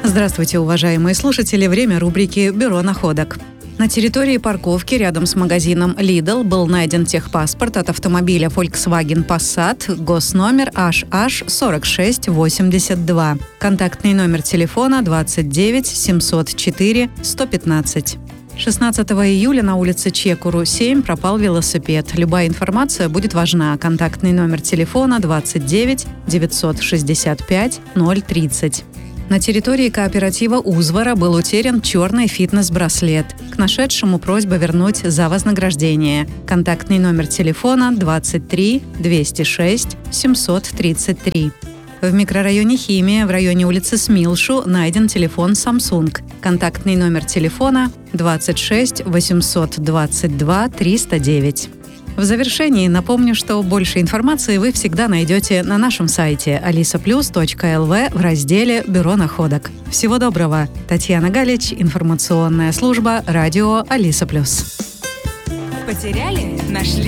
Здравствуйте, уважаемые слушатели! Время рубрики «Бюро находок». На территории парковки рядом с магазином Lidl был найден техпаспорт от автомобиля Volkswagen Passat, госномер HH4682. Контактный номер телефона 29 704 115. 16 июля на улице Чекуру, 7, пропал велосипед. Любая информация будет важна. Контактный номер телефона 29 965 030. На территории кооператива «Узвара» был утерян черный фитнес-браслет. К нашедшему просьба вернуть за вознаграждение. Контактный номер телефона 23 206 733. В микрорайоне Химия, в районе улицы Смилшу, найден телефон Samsung. Контактный номер телефона 26 822 309. В завершении напомню, что больше информации вы всегда найдете на нашем сайте alisaplus.lv в разделе «Бюро находок». Всего доброго! Татьяна Галич, информационная служба радио Алиса Плюс. Потеряли? Нашли?